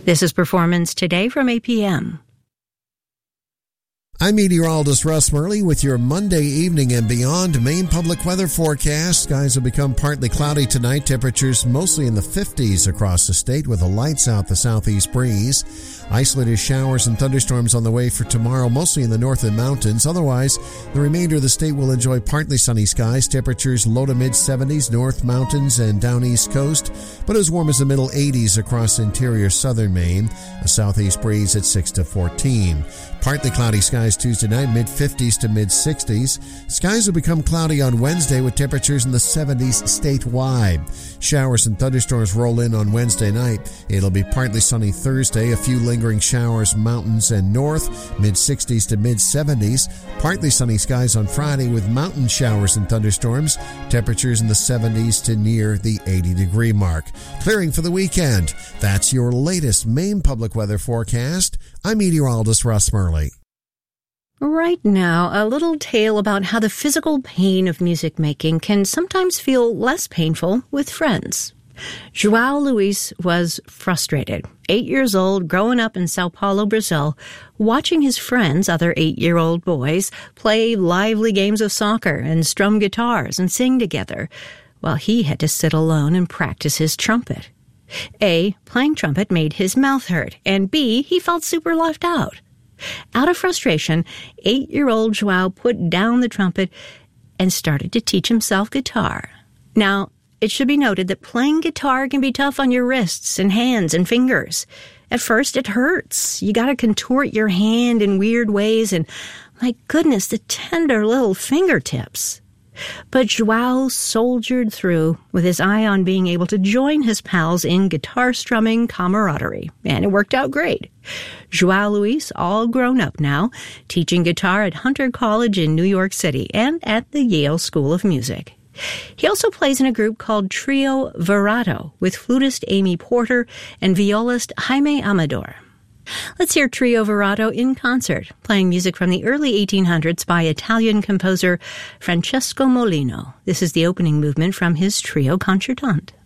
This is Performance Today from APM. I'm meteorologist Russ Murley with your Monday evening and beyond Maine public weather forecast. Skies will become partly cloudy tonight. Temperatures mostly in the 50s across the state with a light south-to-southeast breeze. Isolated showers and thunderstorms on the way for tomorrow, mostly in the north and mountains. Otherwise, the remainder of the state will enjoy partly sunny skies. Temperatures low to mid-70s, north mountains and down east coast, but as warm as the middle 80s across interior southern Maine. A southeast breeze at 6 to 14. Partly cloudy skies Tuesday night, mid-50s to mid-60s. Skies will become cloudy on Wednesday with temperatures in the 70s statewide. Showers and thunderstorms roll in on Wednesday night. It'll be partly sunny Thursday, a few lingering showers mountains and north, mid-60s to mid-70s. Partly sunny skies on Friday with mountain showers and thunderstorms. Temperatures in the 70s to near the 80-degree mark. Clearing for the weekend. That's your latest Maine public weather forecast. I'm meteorologist Russ Murley. Right now, a little tale about how the physical pain of music making can sometimes feel less painful with friends. João Luis was frustrated, 8 years old, growing up in Sao Paulo, Brazil, watching his friends, other 8-year-old boys, play lively games of soccer and strum guitars and sing together, while he had to sit alone and practice his trumpet. A, playing trumpet made his mouth hurt, and B, he felt super left out. Out of frustration, 8-year-old João put down the trumpet and started to teach himself guitar. Now, it should be noted that playing guitar can be tough on your wrists and hands and fingers. At first, it hurts. You gotta contort your hand in weird ways, and my goodness, the tender little fingertips. But João soldiered through with his eye on being able to join his pals in guitar strumming camaraderie, and it worked out great. João Luis, all grown up now, teaching guitar at Hunter College in New York City and at the Yale School of Music. He also plays in a group called Trio Virato with flutist Amy Porter and violist Jaime Amador. Let's hear Trio Virato in concert, playing music from the early 1800s by Italian composer Francesco Molino. This is the opening movement from his Trio Concertante.